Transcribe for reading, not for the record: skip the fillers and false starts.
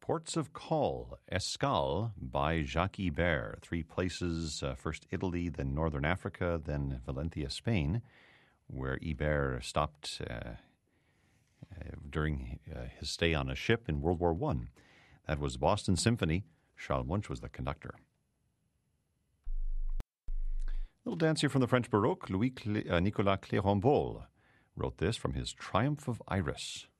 Ports of Call, Escale by Jacques Ibert. Three places, first Italy, then Northern Africa, then Valencia, Spain, where Ibert stopped during his stay on a ship in World War I. That was Boston Symphony. Charles Wunsch was the conductor. Little dance here from the French Baroque. Louis Nicolas Clérambault wrote this from his Triumph of Iris.